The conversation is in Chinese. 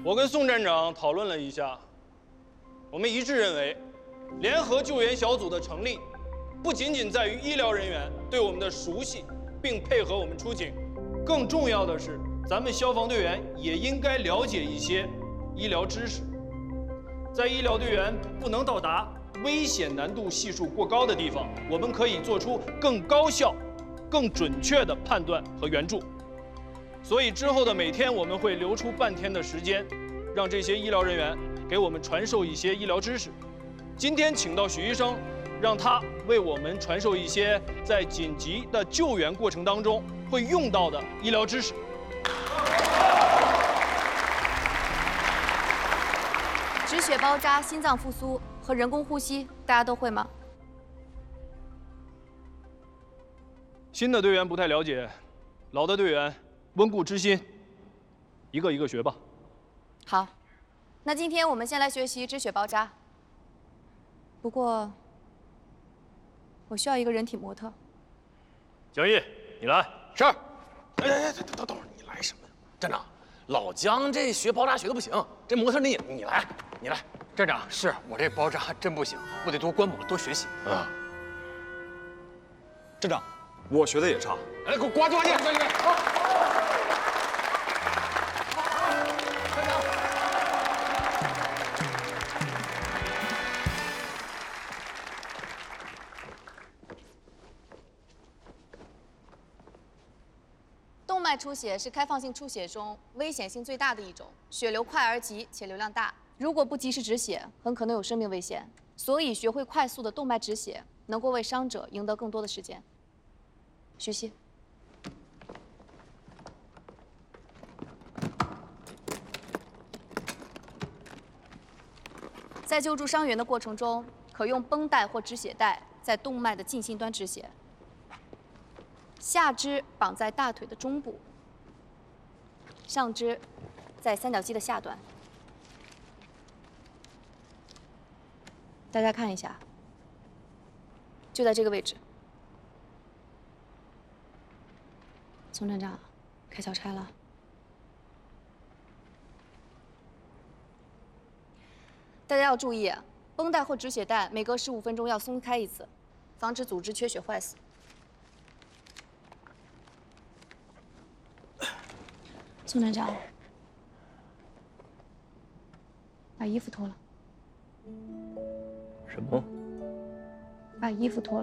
我跟宋站长讨论了一下，我们一致认为，联合救援小组的成立，不仅仅在于医疗人员对我们的熟悉并配合我们出警，更重要的是，咱们消防队员也应该了解一些医疗知识。在医疗队员不能到达危险难度系数过高的地方，我们可以做出更高效、更准确的判断和援助。所以之后的每天，我们会留出半天的时间，让这些医疗人员给我们传授一些医疗知识。今天请到许医生，让他为我们传授一些在紧急的救援过程当中会用到的医疗知识。 止血包扎、心脏复苏和人工呼吸，大家都会吗？ 新的队员不太了解，老的队员温故知新，一个一个学吧。 好，那今天我们先来学习止血包扎。不过，我需要一个人体模特。 江毅，你来。 是。哎，等会儿，你来什么呀？站长，老姜这学包扎学的不行，这模特你来。 站长，是我这包扎真不行，我得多观摩多学习。 啊。 站长，我学的也差。 来，给我刮去！ 动脉出血是开放性出血中危险性最大的一种，血流快而急且流量大，如果不及时止血，很可能有生命危险。所以，学会快速的动脉止血，能够为伤者赢得更多的时间。徐熙，在救助伤员的过程中，可用绷带或止血带在动脉的近心端止血。下肢绑在大腿的中部，上肢在三角肌的下端。大家看一下，就在这个位置。宋站长，开小差了。大家要注意，绷带或止血带每隔15分钟要松开一次，防止组织缺血坏死。宋站长，把衣服脱了。 什么？ 把衣服脱了。